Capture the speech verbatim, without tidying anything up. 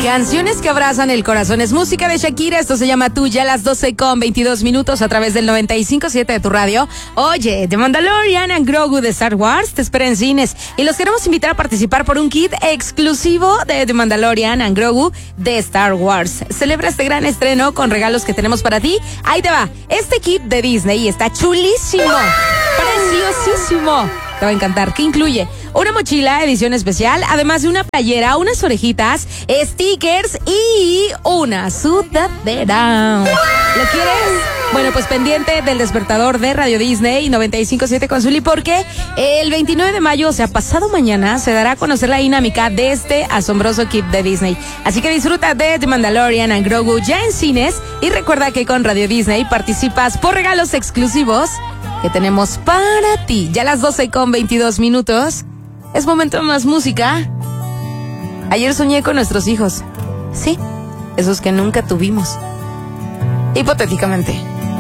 Canciones que abrazan el corazón. Es música de Shakira. Esto se llama Tuya, a las doce con veintidós minutos a través del noventa y cinco punto siete de tu radio. Oye, The Mandalorian and Grogu de Star Wars te espera en cines. Y los queremos invitar a participar por un kit exclusivo de The Mandalorian and Grogu de Star Wars. Celebra este gran estreno con regalos que tenemos para ti. Ahí te va. Este kit de Disney está chulísimo. Preciosísimo. Te va a encantar. ¿Qué incluye? Una mochila edición especial, además de una playera, unas orejitas, stickers y una sudadera. ¿Lo quieres? Bueno, pues pendiente del despertador de Radio Disney noventa y cinco punto siete con Zuli, porque el veintinueve de mayo, o sea, pasado mañana, se dará a conocer la dinámica de este asombroso kit de Disney. Así que disfruta de The Mandalorian and Grogu ya en cines y recuerda que con Radio Disney participas por regalos exclusivos que tenemos para ti. Ya a las doce con veintidós minutos. Es momento de más música. Ayer soñé con nuestros hijos. Sí, esos que nunca tuvimos. Hipotéticamente.